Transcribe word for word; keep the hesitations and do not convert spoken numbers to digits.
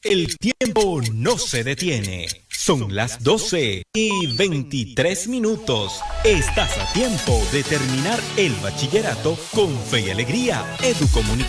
El tiempo no se detiene. Son las doce y veintitrés minutos. Estás a tiempo de terminar el bachillerato con fe y alegría. Educomunicación.